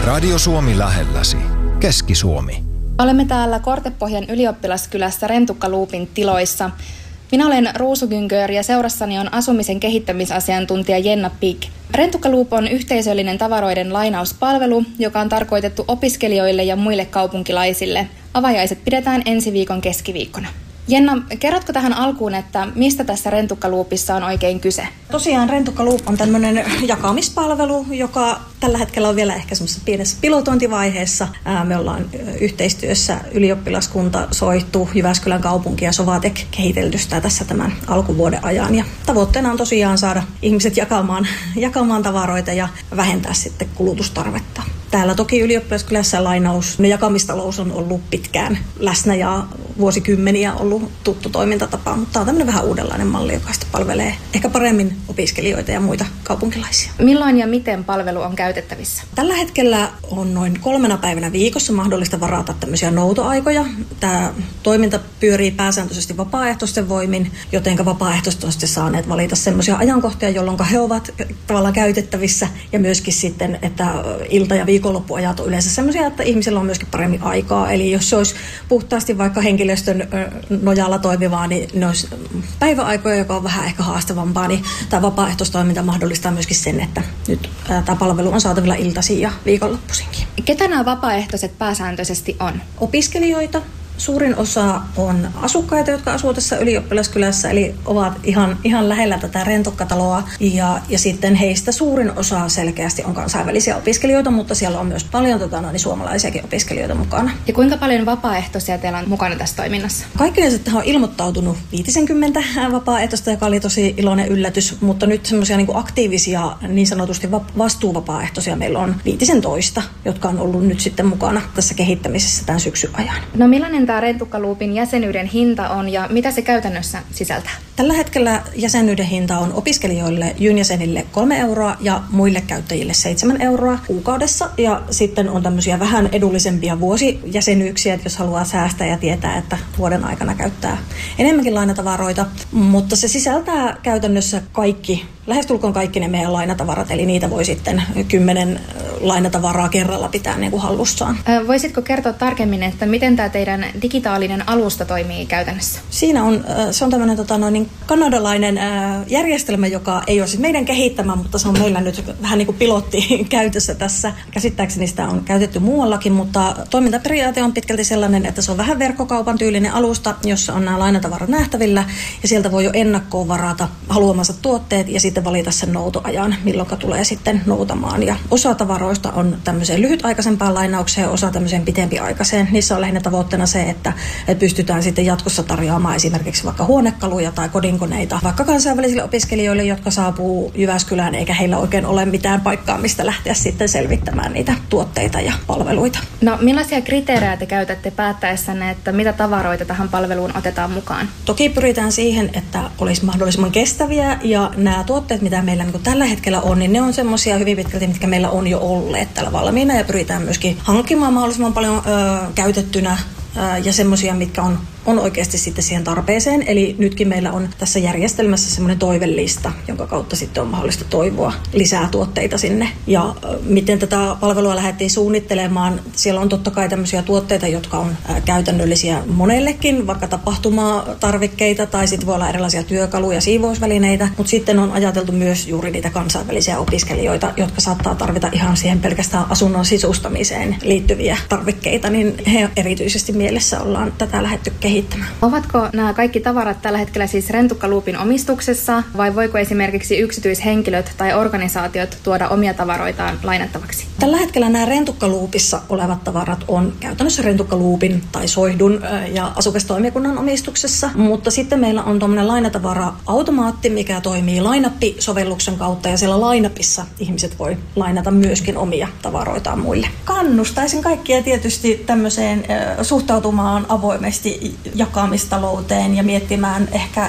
Radio Suomi lähelläsi. Keski-Suomi. Olemme täällä Kortepohjan ylioppilaskylässä Rentukkaluupin tiloissa. Minä olen Ruusu Gyngör ja seurassani on asumisen kehittämisasiantuntija Jenna Pig. Rentukkaluup on yhteisöllinen tavaroiden lainauspalvelu, joka on tarkoitettu opiskelijoille ja muille kaupunkilaisille. Avajaiset pidetään ensi viikon keskiviikkona. Jenna, kerrotko tähän alkuun, että mistä tässä Rentukkaluupissa on oikein kyse? Tosiaan Rentukkaluup on tämmöinen jakamispalvelu, joka tällä hetkellä on vielä ehkä semmoisessa pienessä pilotointivaiheessa. Me ollaan yhteistyössä ylioppilaskunta, Soihtu, Jyväskylän kaupunki ja Sovatek kehitelty sitä tässä tämän alkuvuoden ajan. Ja tavoitteena on tosiaan saada ihmiset jakamaan tavaroita ja vähentää sitten kulutustarvetta. Täällä toki ylioppilaskylässä jakamistalous on ollut pitkään läsnä ja vuosikymmeniä ollut tuttu toimintatapa, mutta tämä on tämmöinen vähän uudenlainen malli, joka sitten palvelee ehkä paremmin opiskelijoita ja muita kaupunkilaisia. Milloin ja miten palvelu on käytettävissä? Tällä hetkellä on noin 3 päivänä viikossa mahdollista varata tämmöisiä noutoaikoja. Tämä toiminta pyörii pääsääntöisesti vapaaehtoisten voimin, jotenka vapaaehtoiset on sitten saaneet valita semmoisia ajankohtia, jolloin he ovat tavallaan käytettävissä ja myöskin sitten, että ilta- ja viikonloppuajat on yleensä semmoisia, että ihmisillä on myöskin paremmin aikaa. Eli jos se olisi puhtaasti vaikka henkilöstön nojalla toimivaa, niin ne olisi päiväaikoja, joka on vähän ehkä haastavampaa, niin tämä vapaaehtoistoiminta mahdollistaa myöskin sen, että nyt tämä palvelu on saatavilla iltaisin ja viikonloppuisinkin. Ketä nämä vapaaehtoiset pääsääntöisesti on? Opiskelijoita. Suurin osa on asukkaita, jotka asuu tässä ylioppilaskylässä, eli ovat ihan lähellä tätä Rentukkataloa. Ja sitten heistä suurin osa selkeästi on kansainvälisiä opiskelijoita, mutta siellä on myös paljon suomalaisiakin opiskelijoita mukana. Ja kuinka paljon vapaaehtoisia teillä on mukana tässä toiminnassa? Kaikkinensa tähän on ilmoittautunut 50 vapaaehtoista, joka oli tosi iloinen yllätys, mutta nyt semmoisia niin kuin aktiivisia, niin sanotusti vastuuvapaaehtoisia meillä on 15, jotka on ollut nyt sitten mukana tässä kehittämisessä tämän syksyn ajan. No millainen tämä Rentukkaluupin jäsenyyden hinta on ja mitä se käytännössä sisältää? Tällä hetkellä jäsenyyden hinta on opiskelijoille, JYN-jäsenille 3 euroa ja muille käyttäjille 7 euroa kuukaudessa. Ja sitten on tämmöisiä vähän edullisempia vuosijäsenyyksiä, että jos haluaa säästää ja tietää, että vuoden aikana käyttää enemmänkin lainatavaroita. Mutta se sisältää käytännössä lähestulkoon kaikki ne meidän lainatavarat, eli niitä voi sitten 10 lainatavaraa kerralla pitää niin kuin hallussaan. Voisitko kertoa tarkemmin, että miten tämä teidän digitaalinen alusta toimii käytännössä? Siinä se on tämmöinen kanadalainen järjestelmä, joka ei ole siis meidän kehittämä, mutta se on meillä nyt vähän niin kuin pilotti käytössä tässä. Käsittääkseni sitä on käytetty muuallakin, mutta toimintaperiaate on pitkälti sellainen, että se on vähän verkkokaupan tyylinen alusta, jossa on nämä lainatavarat nähtävillä ja sieltä voi jo ennakkoon varata haluamansa tuotteet ja sitten valita sen noutoajan, milloin tulee sitten noutamaan. Ja osa tavaroista on tämmöiseen lyhytaikaisempaan lainaukseen, osa tämmöiseen pitempiaikaiseen. Niissä on lähinnä tavoitteena se, että pystytään sitten jatkossa tarjoamaan esimerkiksi vaikka huonekaluja tai kodinkoneita vaikka kansainvälisille opiskelijoille, jotka saapuu Jyväskylään, eikä heillä oikein ole mitään paikkaa, mistä lähteä sitten selvittämään niitä tuotteita ja palveluita. No millaisia kriteerejä te käytätte päättäessänne, että mitä tavaroita tähän palveluun otetaan mukaan? Toki pyritään siihen, että olisi mahdollisimman kestäviä ja nämä tuotteet, mitä meillä niin tällä hetkellä on, niin ne on semmoisia hyvin pitkälti, mitkä meillä on jo olleet täällä valmiina ja pyritään myöskin hankkimaan mahdollisimman paljon käytettynä ja semmoisia, mitkä on oikeasti sitten siihen tarpeeseen. Eli nytkin meillä on tässä järjestelmässä semmoinen toivelista, jonka kautta sitten on mahdollista toivoa lisää tuotteita sinne. Ja miten tätä palvelua lähdettiin suunnittelemaan, siellä on totta kai tämmöisiä tuotteita, jotka on käytännöllisiä monellekin, vaikka tapahtumatarvikkeita tai sitten voi olla erilaisia työkaluja, siivousvälineitä, mutta sitten on ajateltu myös juuri niitä kansainvälisiä opiskelijoita, jotka saattaa tarvita ihan siihen pelkästään asunnon sisustamiseen liittyviä tarvikkeita, niin he erityisesti mielessä ollaan tätä lähdetty kehittämään. Ovatko nämä kaikki tavarat tällä hetkellä siis Rentukkaluupin omistuksessa vai voiko esimerkiksi yksityishenkilöt tai organisaatiot tuoda omia tavaroitaan lainattavaksi? Tällä hetkellä nämä Rentukkaluupissa olevat tavarat on käytännössä Rentukkaluupin tai Soihdun ja asukastoimikunnan omistuksessa, mutta sitten meillä on tuommoinen lainatavara-automaatti, mikä toimii Lainappi-sovelluksen kautta ja siellä Lainapissa ihmiset voi lainata myöskin omia tavaroitaan muille. Kannustaisin kaikkia tietysti tämmöiseen suhtautumaan avoimesti jakamistalouteen ja miettimään ehkä